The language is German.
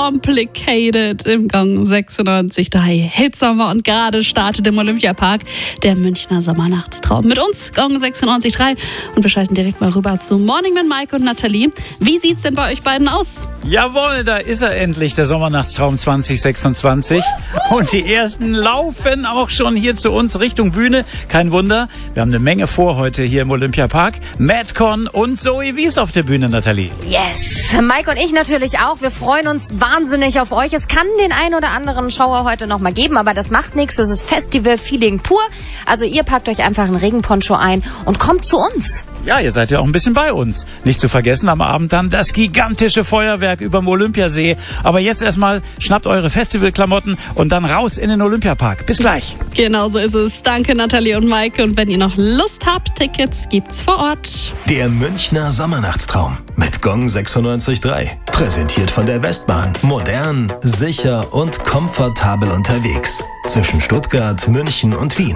Complicated im Gong 96.3 Hitsommer und gerade startet im Olympiapark der Münchner Sommernachtstraum. Mit uns Gong 96.3 und wir schalten direkt mal rüber zu Morning mit Mike und Nathalie. Wie sieht's denn bei euch beiden aus? Jawohl, da ist er endlich, der Sommernachtstraum 2026. Und die ersten laufen auch schon hier zu uns Richtung Bühne. Kein Wunder, wir haben eine Menge vor heute hier im Olympiapark. Madcon und Zoe Wies auf der Bühne, Nathalie. Yes, Mike und ich natürlich auch. Wir freuen uns wahnsinnig auf euch. Es kann den ein oder anderen Schauer heute noch mal geben, aber das macht nichts. Das ist Festival-Feeling pur. Also ihr packt euch einfach einen Regenponcho ein und kommt zu uns. Ja, ihr seid ja auch ein bisschen bei uns. Nicht zu vergessen, am Abend dann das gigantische Feuerwerk überm Olympiasee. Aber jetzt erstmal schnappt eure Festivalklamotten und dann raus in den Olympiapark. Bis gleich. Genau so ist es. Danke Nathalie und Mike. Und wenn ihr noch Lust habt, Tickets gibt's vor Ort. Der Münchner Sommernachtstraum mit Gong 96.3. Präsentiert von der Westbahn. Modern, sicher und komfortabel unterwegs. Zwischen Stuttgart, München und Wien.